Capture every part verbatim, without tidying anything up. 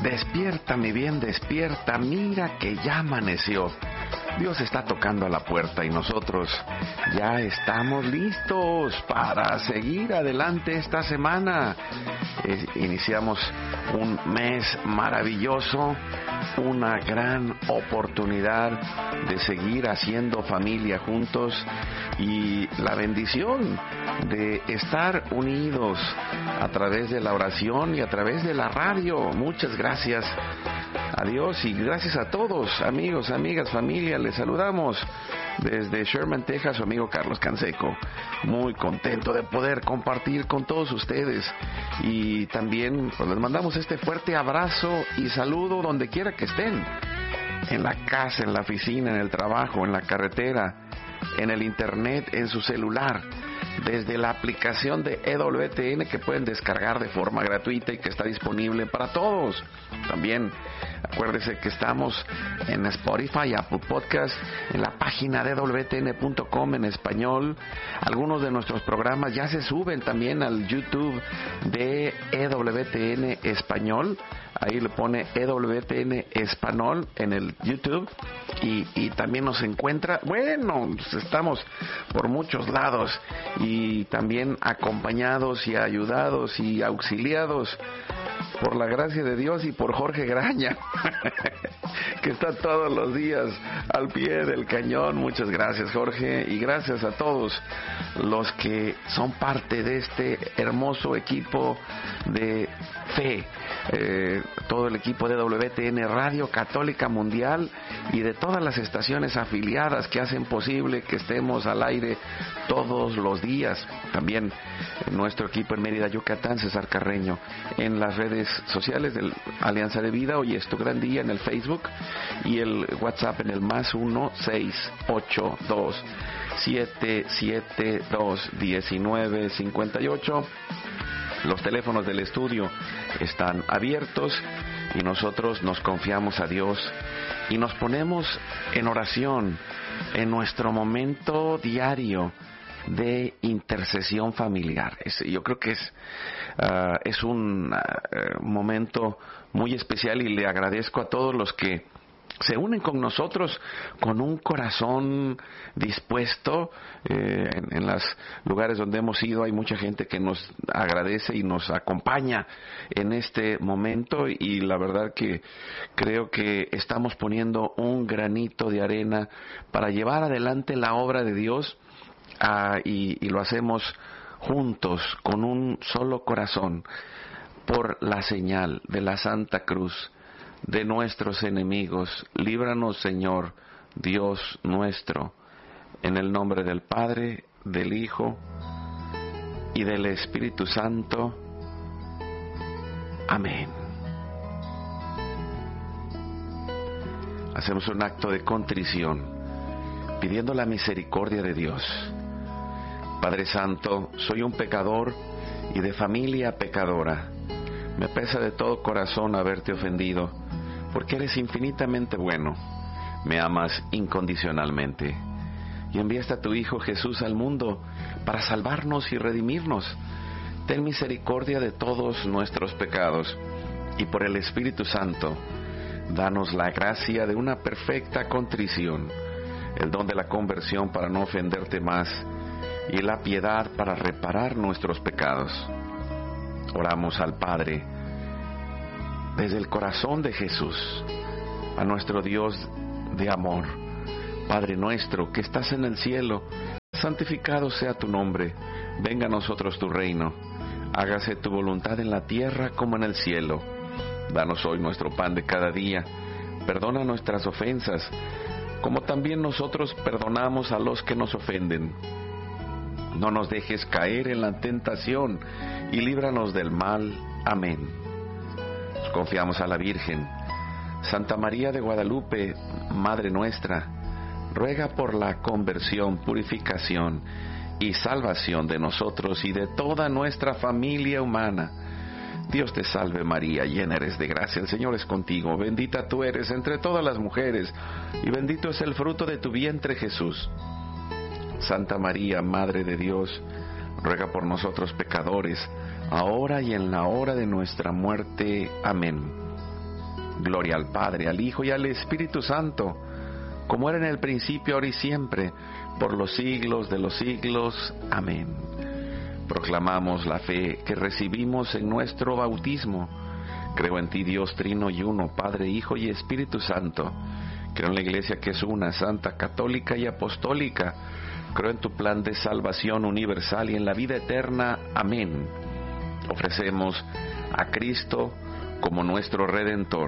Despierta, mi bien, despierta, mira que ya amaneció. Dios está tocando a la puerta y nosotros ya estamos listos para seguir adelante esta semana. Eh, iniciamos un mes maravilloso, una gran oportunidad de seguir haciendo familia juntos y la bendición de estar unidos a través de la oración y a través de la radio. Muchas gracias a Dios y gracias a todos, amigos, amigas, familia. Les saludamos desde Sherman, Texas, su amigo Carlos Canseco. Muy contento de poder compartir con todos ustedes y también pues, les mandamos este fuerte abrazo y saludo donde quiera que estén, en la casa, en la oficina, en el trabajo, en la carretera, en el internet, en su celular, desde la aplicación de E W T N que pueden descargar de forma gratuita y que está disponible para todos. También acuérdese que estamos en Spotify, Apple Podcast, en la página de E W T N punto com en español. Algunos de nuestros programas ya se suben también al YouTube de E W T N Español. Ahí le pone E W T N Español en el YouTube y, y también nos encuentra, bueno, estamos por muchos lados y también acompañados y ayudados y auxiliados por la gracia de Dios y por Jorge Graña, que está todos los días al pie del cañón. Muchas gracias, Jorge, y gracias a todos los que son parte de este hermoso equipo de fe, eh, todo el equipo de W T N Radio Católica Mundial y de todas las estaciones afiliadas que hacen posible que estemos al aire todos los días. También nuestro equipo en Mérida, Yucatán, César Carreño, en las redes sociales de Alianza de Vida. Hoy es tu gran día en el Facebook y el WhatsApp en el más uno seis ocho dos siete siete dos uno nueve cinco ocho. Los teléfonos del estudio están abiertos y nosotros nos confiamos a Dios y nos ponemos en oración en nuestro momento diario de intercesión familiar. Es, yo creo que es, uh, es un uh, momento muy especial y le agradezco a todos los que se unen con nosotros con un corazón dispuesto. Eh, en, en los lugares donde hemos ido hay mucha gente que nos agradece y nos acompaña en este momento y la verdad que creo que estamos poniendo un granito de arena para llevar adelante la obra de Dios. Ah, y, y lo hacemos juntos con un solo corazón por la señal de la Santa Cruz de nuestros enemigos. Líbranos, Señor, Dios nuestro, en el nombre del Padre, del Hijo y del Espíritu Santo. Amén. Hacemos un acto de contrición, pidiendo la misericordia de Dios. Padre Santo, soy un pecador y de familia pecadora. Me pesa de todo corazón haberte ofendido, porque eres infinitamente bueno. Me amas incondicionalmente y enviaste a tu Hijo Jesús al mundo para salvarnos y redimirnos. Ten misericordia de todos nuestros pecados y por el Espíritu Santo, danos la gracia de una perfecta contrición, el don de la conversión para no ofenderte más y la piedad para reparar nuestros pecados. Oramos al Padre desde el corazón de Jesús, a nuestro Dios de amor. Padre nuestro que estás en el cielo, santificado sea tu nombre. Venga a nosotros tu reino. Hágase tu voluntad en la tierra como en el cielo. Danos hoy nuestro pan de cada día. Perdona nuestras ofensas, como también nosotros perdonamos a los que nos ofenden. No nos dejes caer en la tentación y líbranos del mal. Amén. Nos confiamos a la Virgen. Santa María de Guadalupe, Madre nuestra, ruega por la conversión, purificación y salvación de nosotros y de toda nuestra familia humana. Dios te salve María, llena eres de gracia, el Señor es contigo, bendita tú eres entre todas las mujeres, y bendito es el fruto de tu vientre Jesús. Santa María, Madre de Dios, ruega por nosotros pecadores, ahora y en la hora de nuestra muerte. Amén. Gloria al Padre, al Hijo y al Espíritu Santo, como era en el principio, ahora y siempre, por los siglos de los siglos. Amén. Proclamamos la fe que recibimos en nuestro bautismo. Creo en ti, Dios trino y uno, Padre, Hijo y Espíritu Santo. Creo en la Iglesia que es una, santa, católica y apostólica. Creo en tu plan de salvación universal y en la vida eterna. Amén. Ofrecemos a Cristo como nuestro Redentor.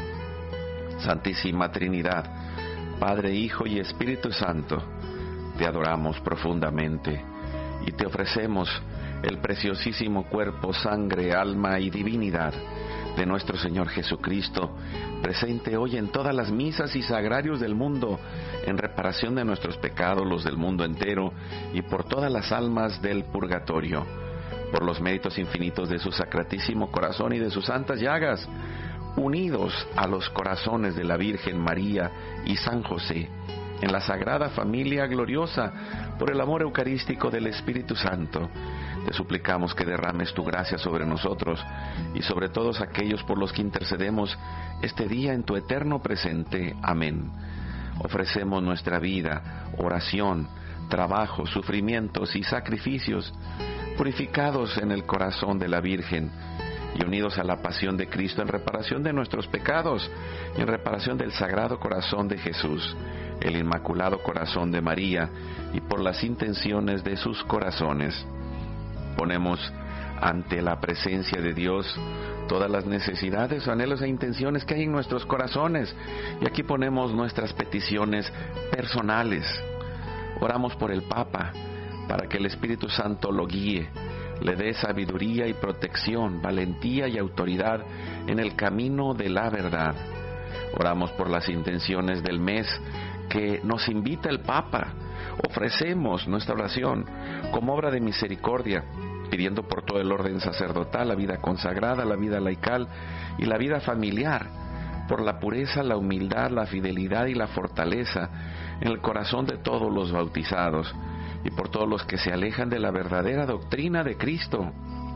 Santísima Trinidad, Padre, Hijo y Espíritu Santo, te adoramos profundamente y te ofrecemos el preciosísimo cuerpo, sangre, alma y divinidad de nuestro Señor Jesucristo, presente hoy en todas las misas y sagrarios del mundo, en reparación de nuestros pecados, los del mundo entero, y por todas las almas del purgatorio, por los méritos infinitos de su sacratísimo corazón y de sus santas llagas, unidos a los corazones de la Virgen María y San José, en la Sagrada Familia gloriosa, por el amor eucarístico del Espíritu Santo, te suplicamos que derrames tu gracia sobre nosotros y sobre todos aquellos por los que intercedemos este día en tu eterno presente. Amén. Ofrecemos nuestra vida, oración, trabajo, sufrimientos y sacrificios, purificados en el corazón de la Virgen y unidos a la pasión de Cristo en reparación de nuestros pecados y en reparación del Sagrado Corazón de Jesús, el Inmaculado Corazón de María, y por las intenciones de sus corazones. Ponemos ante la presencia de Dios todas las necesidades, anhelos e intenciones que hay en nuestros corazones, y aquí ponemos nuestras peticiones personales. Oramos por el Papa, para que el Espíritu Santo lo guíe, le dé sabiduría y protección, valentía y autoridad en el camino de la verdad. Oramos por las intenciones del mes que nos invita el Papa. Ofrecemos nuestra oración como obra de misericordia, pidiendo por todo el orden sacerdotal, la vida consagrada, la vida laical y la vida familiar, por la pureza, la humildad, la fidelidad y la fortaleza en el corazón de todos los bautizados, y por todos los que se alejan de la verdadera doctrina de Cristo.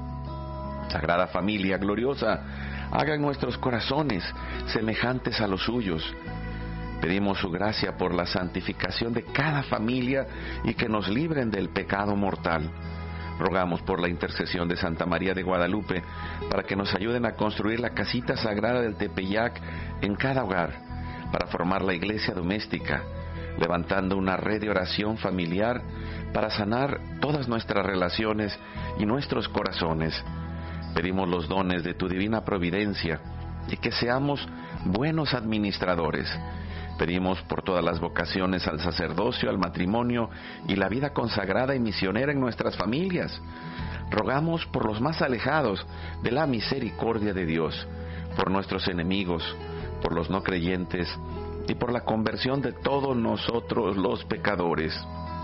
Sagrada Familia gloriosa, hagan nuestros corazones semejantes a los suyos. Pedimos su gracia por la santificación de cada familia y que nos libren del pecado mortal. Rogamos por la intercesión de Santa María de Guadalupe para que nos ayuden a construir la casita sagrada del Tepeyac en cada hogar, para formar la iglesia doméstica, levantando una red de oración familiar para sanar todas nuestras relaciones y nuestros corazones. Pedimos los dones de tu divina providencia y que seamos buenos administradores. Pedimos por todas las vocaciones al sacerdocio, al matrimonio y la vida consagrada y misionera en nuestras familias. Rogamos por los más alejados de la misericordia de Dios, por nuestros enemigos, por los no creyentes y por la conversión de todos nosotros los pecadores.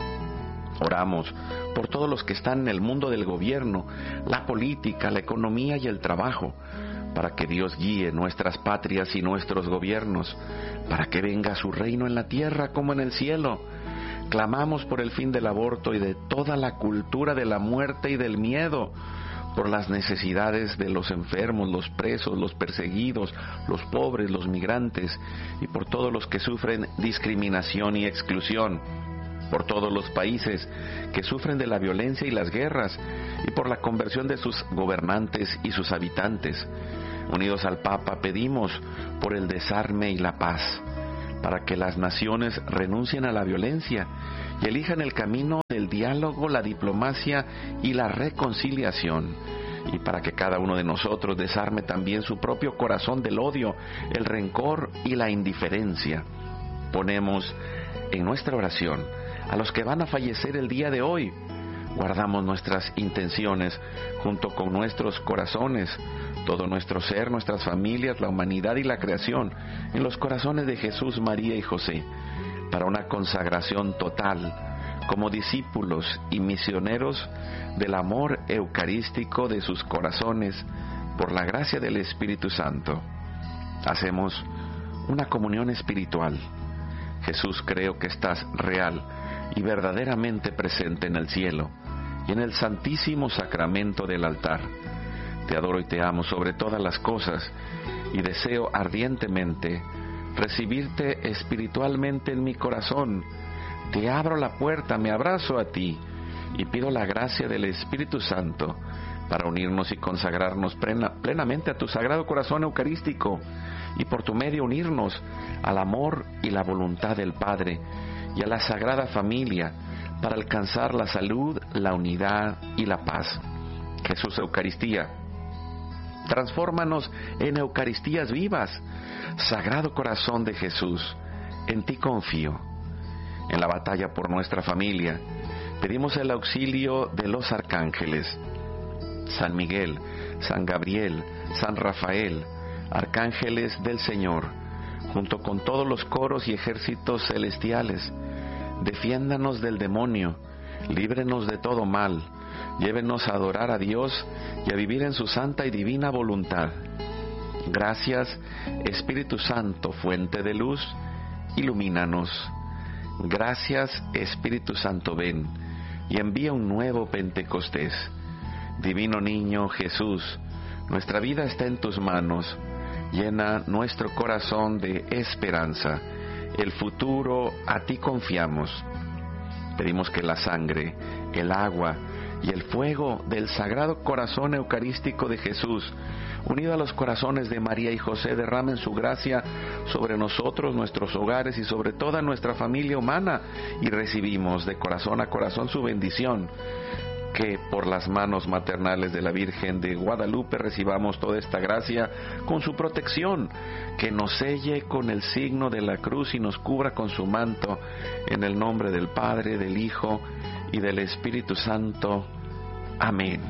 Oramos por todos los que están en el mundo del gobierno, la política, la economía y el trabajo, para que Dios guíe nuestras patrias y nuestros gobiernos, para que venga su reino en la tierra como en el cielo. Clamamos por el fin del aborto y de toda la cultura de la muerte y del miedo, por las necesidades de los enfermos, los presos, los perseguidos, los pobres, los migrantes, y por todos los que sufren discriminación y exclusión, por todos los países que sufren de la violencia y las guerras, y por la conversión de sus gobernantes y sus habitantes. Unidos al Papa, pedimos por el desarme y la paz, para que las naciones renuncien a la violencia y elijan el camino del diálogo, la diplomacia y la reconciliación, y para que cada uno de nosotros desarme también su propio corazón del odio, el rencor y la indiferencia. Ponemos en nuestra oración a los que van a fallecer el día de hoy. Guardamos nuestras intenciones junto con nuestros corazones, todo nuestro ser, nuestras familias, la humanidad y la creación, en los corazones de Jesús, María y José, para una consagración total, como discípulos y misioneros del amor eucarístico de sus corazones, por la gracia del Espíritu Santo. Hacemos una comunión espiritual. Jesús, creo que estás real y verdaderamente presente en el cielo y en el santísimo sacramento del altar. Te adoro y te amo sobre todas las cosas y deseo ardientemente recibirte espiritualmente en mi corazón. Te abro la puerta, me abrazo a ti y pido la gracia del Espíritu Santo para unirnos y consagrarnos plena, plenamente a tu Sagrado Corazón Eucarístico y por tu medio unirnos al amor y la voluntad del Padre y a la Sagrada Familia para alcanzar la salud, la unidad y la paz. Jesús Eucaristía, transfórmanos en Eucaristías vivas. Sagrado Corazón de Jesús, en ti confío. En la batalla por nuestra familia, pedimos el auxilio de los arcángeles, San Miguel, San Gabriel, San Rafael, arcángeles del Señor, junto con todos los coros y ejércitos celestiales. Defiéndanos del demonio, líbrenos de todo mal, llévenos a adorar a Dios y a vivir en su santa y divina voluntad. Gracias, Espíritu Santo, fuente de luz, ilumínanos. Gracias, Espíritu Santo, ven y envía un nuevo Pentecostés. Divino Niño Jesús, nuestra vida está en tus manos. Llena nuestro corazón de esperanza. El futuro a ti confiamos. Pedimos que la sangre, el agua y el fuego del Sagrado Corazón Eucarístico de Jesús, unido a los corazones de María y José, derramen su gracia sobre nosotros, nuestros hogares y sobre toda nuestra familia humana, y recibimos de corazón a corazón su bendición. Que por las manos maternales de la Virgen de Guadalupe recibamos toda esta gracia con su protección, que nos selle con el signo de la cruz y nos cubra con su manto, en el nombre del Padre, del Hijo y del Espíritu Santo. Amén.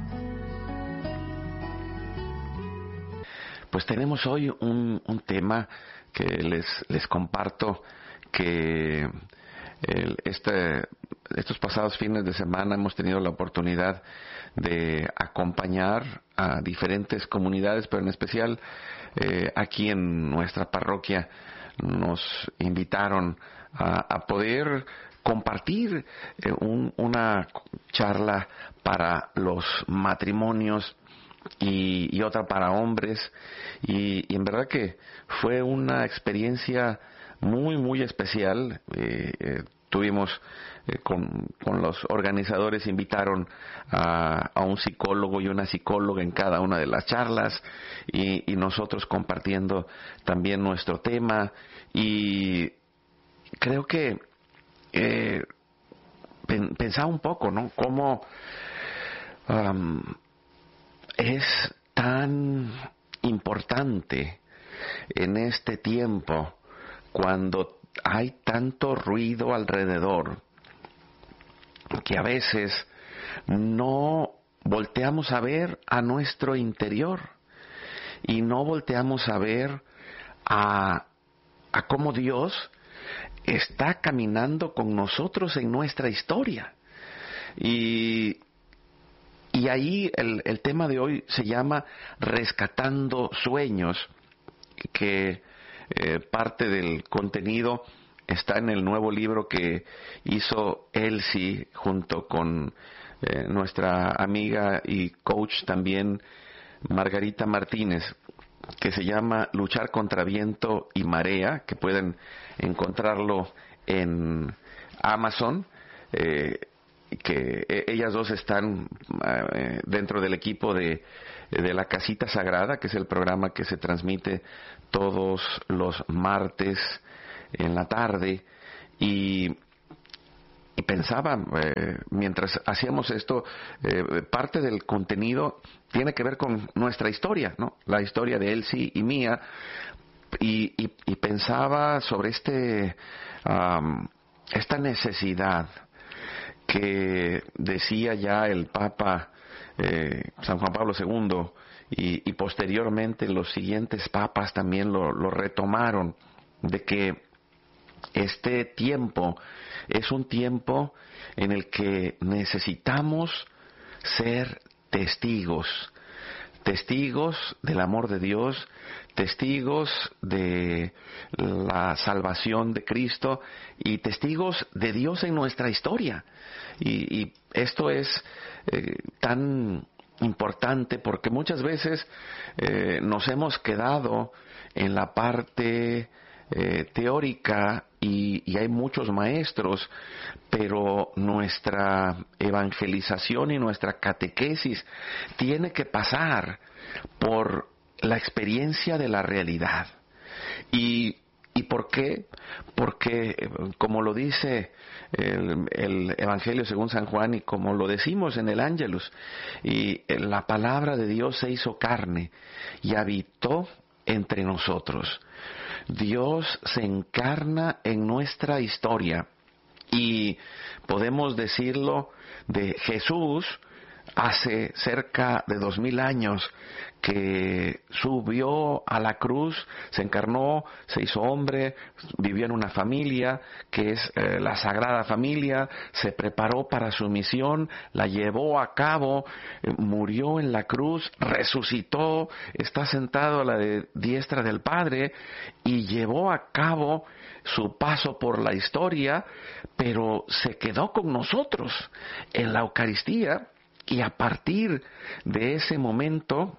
Pues tenemos hoy un, un tema que les, les comparto, que el, este, estos pasados fines de semana hemos tenido la oportunidad de acompañar a diferentes comunidades, pero en especial eh, aquí en nuestra parroquia nos invitaron a, a poder compartir eh, un, una charla para los matrimonios y, y otra para hombres, y, y en verdad que fue una experiencia muy muy especial. eh, eh, tuvimos eh, con, con los organizadores invitaron a, a un psicólogo y una psicóloga en cada una de las charlas, y, y nosotros compartiendo también nuestro tema, y creo que eh, pen, pensaba un poco, ¿no? Cómo um, es tan importante en este tiempo, cuando hay tanto ruido alrededor, que a veces no volteamos a ver a nuestro interior y no volteamos a ver a, a cómo Dios está caminando con nosotros en nuestra historia. Y, y ahí el, el tema de hoy se llama Rescatando Sueños, que eh, parte del contenido está en el nuevo libro que hizo Elsie junto con eh, nuestra amiga y coach también Margarita Martínez, que se llama Luchar contra viento y marea, que pueden encontrarlo en Amazon, eh, que ellas dos están eh, dentro del equipo de, de La Casita Sagrada, que es el programa que se transmite todos los martes en la tarde, y, y pensaba, eh, mientras hacíamos esto, eh, parte del contenido tiene que ver con nuestra historia, ¿no? La historia de Elsie y mía, y, y, y pensaba sobre este um, esta necesidad que decía ya el Papa eh, San Juan Pablo segundo, y, y posteriormente los siguientes papas también lo, lo retomaron, de que este tiempo es un tiempo en el que necesitamos ser testigos, testigos del amor de Dios, testigos de la salvación de Cristo y testigos de Dios en nuestra historia. Y, y esto es eh, tan importante porque muchas veces eh, nos hemos quedado en la parte eh, teórica y, y hay muchos maestros, pero nuestra evangelización y nuestra catequesis tiene que pasar por la experiencia de la realidad. Y ¿Y por qué? Porque, como lo dice el, el Evangelio según San Juan y como lo decimos en el Ángelus, y la palabra de Dios se hizo carne y habitó entre nosotros. Dios se encarna en nuestra historia y podemos decirlo de Jesús hace cerca de dos mil años, que subió a la cruz, se encarnó, se hizo hombre, vivió en una familia que es eh, la Sagrada Familia, se preparó para su misión, la llevó a cabo, eh, murió en la cruz, resucitó, está sentado a la de diestra del Padre y llevó a cabo su paso por la historia, pero se quedó con nosotros en la Eucaristía. Y a partir de ese momento,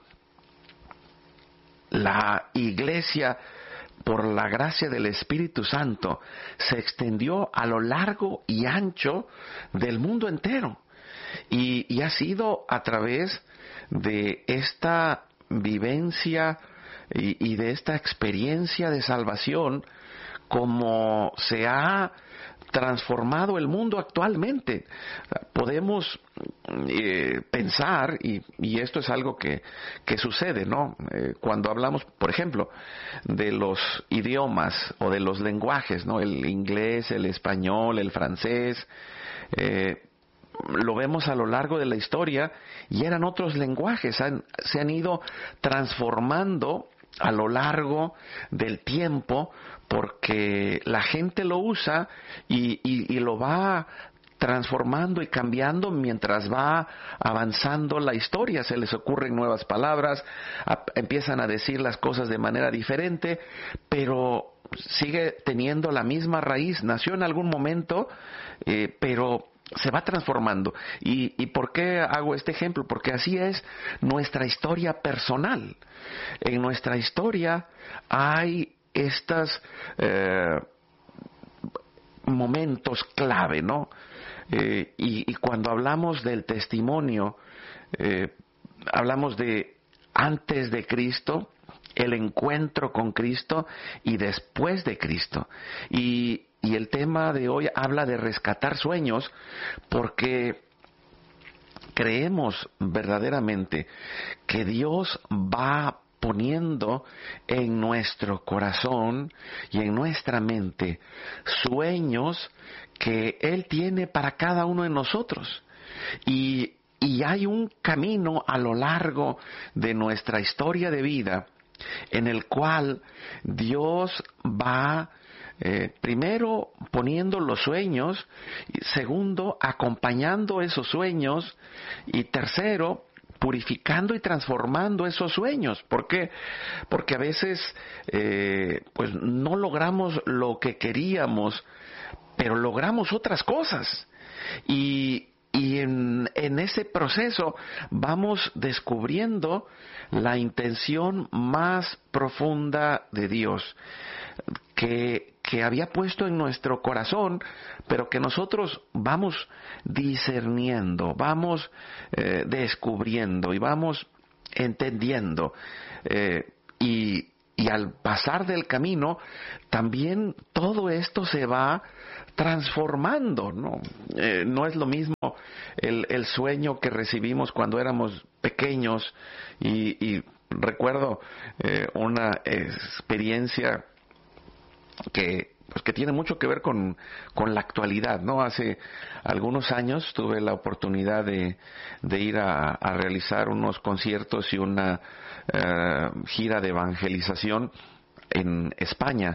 la Iglesia, por la gracia del Espíritu Santo, se extendió a lo largo y ancho del mundo entero. Y, y ha sido a través de esta vivencia y, y de esta experiencia de salvación como se ha transformado el mundo actualmente. Podemos eh, pensar, y, y esto es algo que, que sucede, ¿no? Eh, cuando hablamos, por ejemplo, de los idiomas o de los lenguajes, ¿no? El inglés, el español, el francés, eh, lo vemos a lo largo de la historia y eran otros lenguajes, han, se han ido transformando a lo largo del tiempo porque la gente lo usa y, y, y lo va transformando y cambiando mientras va avanzando la historia. Se les ocurren nuevas palabras, a, empiezan a decir las cosas de manera diferente, pero sigue teniendo la misma raíz. Nació en algún momento, eh, pero se va transformando. ¿Y, ¿Y por qué hago este ejemplo? Porque así es nuestra historia personal. En nuestra historia hay estos eh, momentos clave, ¿no? Eh, y, y cuando hablamos del testimonio, eh, hablamos de antes de Cristo, el encuentro con Cristo y después de Cristo. Y Y el tema de hoy habla de rescatar sueños porque creemos verdaderamente que Dios va poniendo en nuestro corazón y en nuestra mente sueños que Él tiene para cada uno de nosotros. Y, y hay un camino a lo largo de nuestra historia de vida en el cual Dios va Eh, primero poniendo los sueños, segundo acompañando esos sueños y tercero purificando y transformando esos sueños. ¿Por qué? Porque a veces eh, pues no logramos lo que queríamos, pero logramos otras cosas y Y en, en ese proceso vamos descubriendo la intención más profunda de Dios que, que había puesto en nuestro corazón, pero que nosotros vamos discerniendo, vamos eh, descubriendo y vamos entendiendo. Eh, y, y al pasar del camino, también todo esto se va transformando, ¿no? Eh, no es lo mismo el, el sueño que recibimos cuando éramos pequeños y, y recuerdo eh, una experiencia que pues que tiene mucho que ver con, con la actualidad, ¿no? Hace algunos años tuve la oportunidad de, de ir a, a realizar unos conciertos y una eh, gira de evangelización en España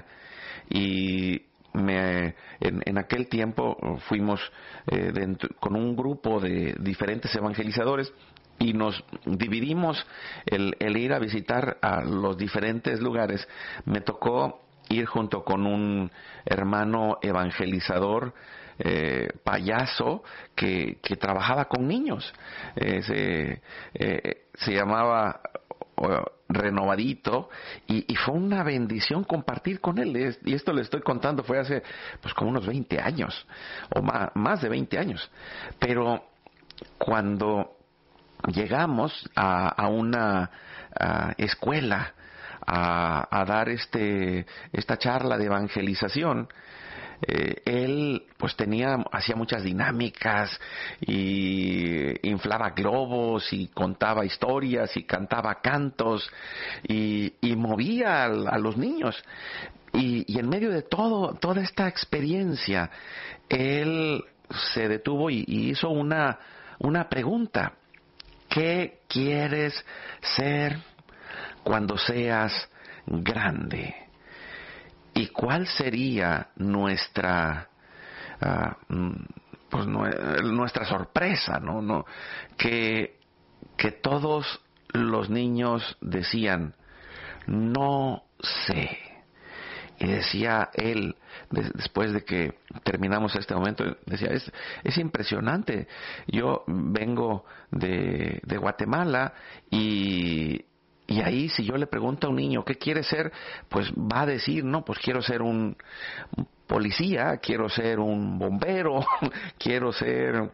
y Me, en, en aquel tiempo fuimos eh, dentro, con un grupo de diferentes evangelizadores y nos dividimos el, el ir a visitar a los diferentes lugares. Me tocó ir junto con un hermano evangelizador eh, payaso que, que trabajaba con niños. Eh, se, eh, se llamaba uh, Renovadito, y, y fue una bendición compartir con él. Y esto le estoy contando, fue hace pues como unos veinte años, o más, más de veinte años. Pero cuando llegamos a, a una a escuela a, a dar este esta charla de evangelización, eh, él pues tenía hacía muchas dinámicas y inflaba globos y contaba historias y cantaba cantos y, y movía a, a los niños, y, y en medio de todo toda esta experiencia él se detuvo y, y hizo una una pregunta: ¿qué quieres ser cuando seas grande? ¿Y cuál sería nuestra uh, pues nuestra sorpresa, ¿no? no que que todos los niños decían: no sé. Y decía él, después de que terminamos este momento, decía, es, es impresionante. Yo vengo de, de Guatemala y, y ahí si yo le pregunto a un niño qué quiere ser, pues va a decir, no, pues quiero ser un, un policía, quiero ser un bombero, quiero ser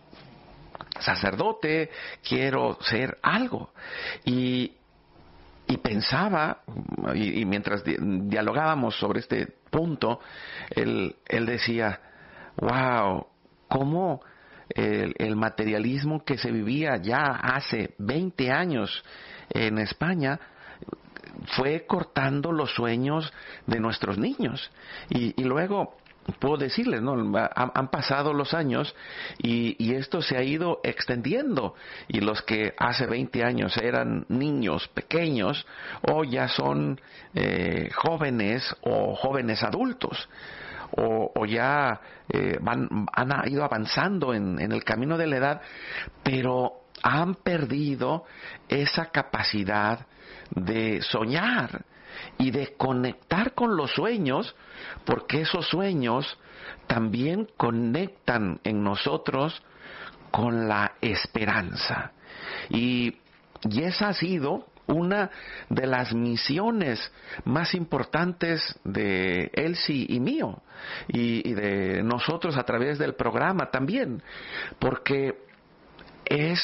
sacerdote, quiero ser algo. Y Y pensaba, y, y mientras di- dialogábamos sobre este punto, él, él decía, wow, cómo el, el materialismo que se vivía ya hace veinte años en España fue cortando los sueños de nuestros niños. Y, y luego puedo decirles, ¿no? Han, han pasado los años y, y esto se ha ido extendiendo, y los que hace veinte años eran niños pequeños hoy ya son eh, jóvenes o jóvenes adultos, o, o ya eh, van, han ido avanzando en, en el camino de la edad, pero han perdido esa capacidad de soñar y de conectar con los sueños, porque esos sueños también conectan en nosotros con la esperanza. Y, y esa ha sido una de las misiones más importantes de Elsie y mío, y, y de nosotros a través del programa también, porque es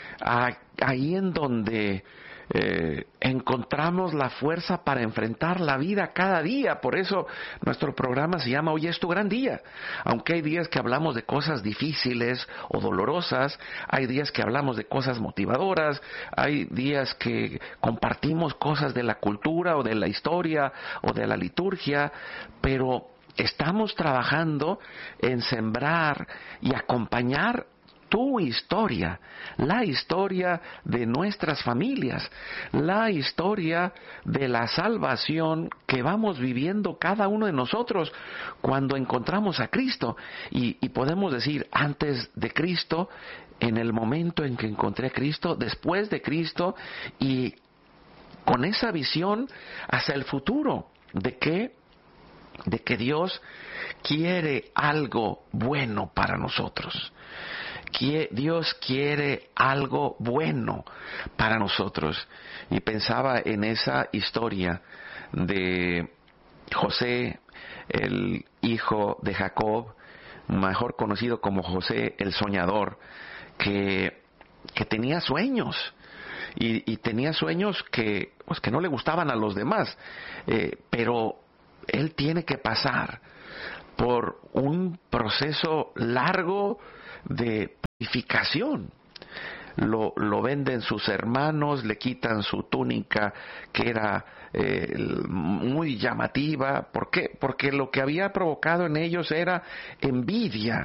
ahí en donde Eh, encontramos la fuerza para enfrentar la vida cada día. Por eso nuestro programa se llama Hoy es tu gran día. Aunque hay días que hablamos de cosas difíciles o dolorosas, hay días que hablamos de cosas motivadoras, hay días que compartimos cosas de la cultura o de la historia o de la liturgia, pero estamos trabajando en sembrar y acompañar tu historia, la historia de nuestras familias, la historia de la salvación que vamos viviendo cada uno de nosotros cuando encontramos a Cristo. Y, y podemos decir, antes de Cristo, en el momento en que encontré a Cristo, después de Cristo, y con esa visión hacia el futuro de que de que Dios quiere algo bueno para nosotros. Dios quiere algo bueno para nosotros. Y pensaba en esa historia de José, el hijo de Jacob, mejor conocido como José el soñador, que, que tenía sueños. Y, y tenía sueños que, pues, que no le gustaban a los demás, eh, pero él tiene que pasar por un proceso largo de purificación. Lo, lo venden sus hermanos, le quitan su túnica que era eh, muy llamativa. ¿Por qué? Porque lo que había provocado en ellos era envidia,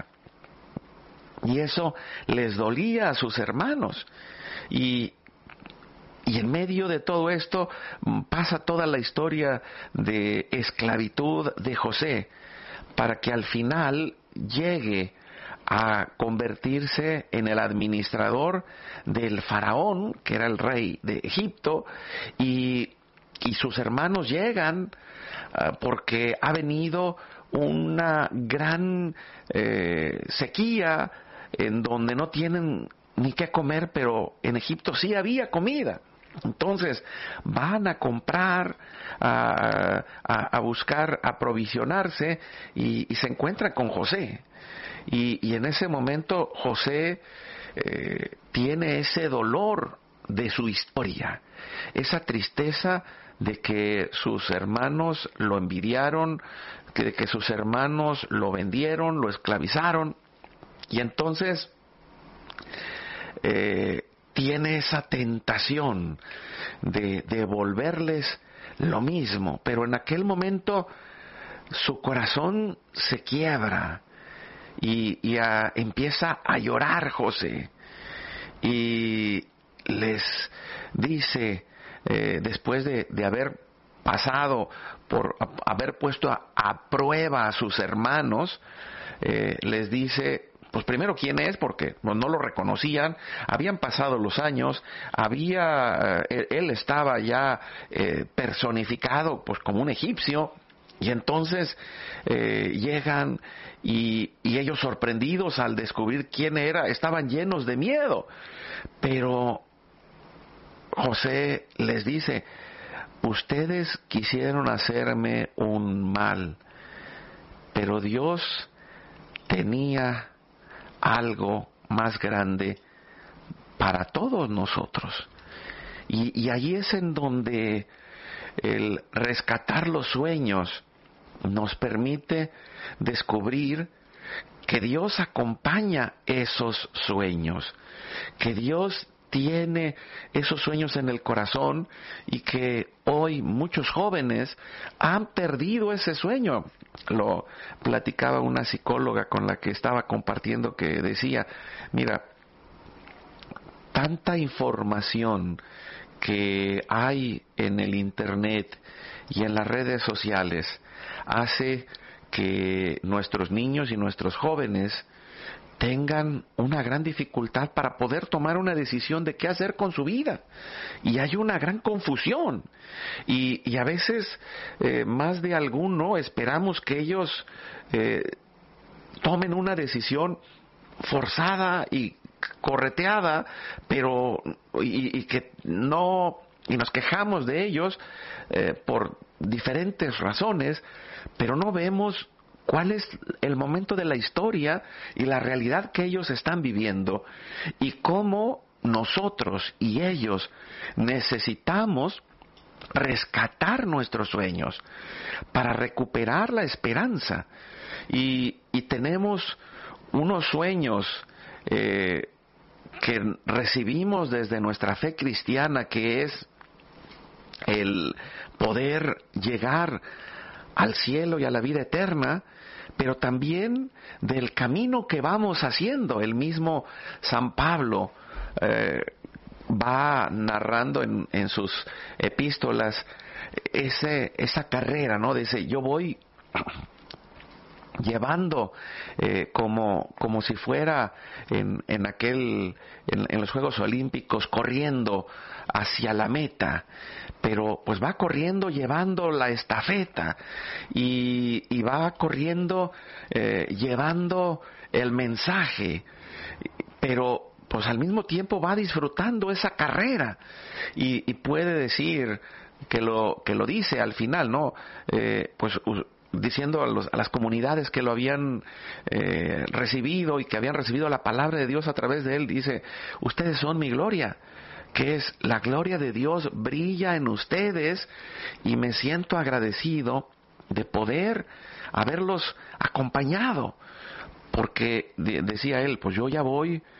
y eso les dolía a sus hermanos. Y Y en medio de todo esto pasa toda la historia de esclavitud de José, para que al final llegue a convertirse en el administrador del faraón, que era el rey de Egipto, y, y sus hermanos llegan uh, porque ha venido una gran eh, sequía en donde no tienen ni qué comer, pero en Egipto sí había comida. Entonces van a comprar, a, a, a buscar aprovisionarse y, y se encuentran con José. Y, y en ese momento José eh, tiene ese dolor de su historia, esa tristeza de que sus hermanos lo envidiaron, de que sus hermanos lo vendieron, lo esclavizaron. Y entonces eh, tiene esa tentación de devolverles lo mismo, pero en aquel momento su corazón se quiebra y, y a, empieza a llorar José y les dice, eh, después de, de haber pasado por a, haber puesto a, a prueba a sus hermanos, eh, les dice, pues primero quién es, porque no, no lo reconocían, habían pasado los años, había eh, él estaba ya eh, personificado pues como un egipcio, y entonces eh, llegan y, y ellos sorprendidos al descubrir quién era, estaban llenos de miedo, pero José les dice, ustedes quisieron hacerme un mal, pero Dios tenía algo más grande para todos nosotros. Y, y allí es en donde el rescatar los sueños nos permite descubrir que Dios acompaña esos sueños, que Dios tiene esos sueños en el corazón y que hoy muchos jóvenes han perdido ese sueño. Lo platicaba una psicóloga con la que estaba compartiendo, que decía, mira, tanta información que hay en el internet y en las redes sociales hace que nuestros niños y nuestros jóvenes tengan una gran dificultad para poder tomar una decisión de qué hacer con su vida. Y hay una gran confusión. Y, y a veces, eh, más de alguno, esperamos que ellos eh, tomen una decisión forzada y correteada, pero y, y que no, y nos quejamos de ellos eh, por diferentes razones, pero no vemos cuál es el momento de la historia y la realidad que ellos están viviendo y cómo nosotros y ellos necesitamos rescatar nuestros sueños para recuperar la esperanza. Y, y tenemos unos sueños eh, que recibimos desde nuestra fe cristiana, que es el poder llegar al cielo y a la vida eterna, pero también del camino que vamos haciendo. El mismo San Pablo eh, va narrando en, en sus epístolas ese, esa carrera, ¿no? Dice, yo voy llevando eh, como como si fuera en, en aquel en, en los Juegos Olímpicos, corriendo hacia la meta, pero pues va corriendo llevando la estafeta y, y va corriendo eh, llevando el mensaje, pero pues al mismo tiempo va disfrutando esa carrera y, y puede decir que lo que lo dice al final, ¿no? Eh, pues diciendo a, los, a las comunidades que lo habían eh, recibido y que habían recibido la palabra de Dios a través de él, dice, ustedes son mi gloria, que es la gloria de Dios brilla en ustedes, y me siento agradecido de poder haberlos acompañado, porque de, decía él, pues yo ya voy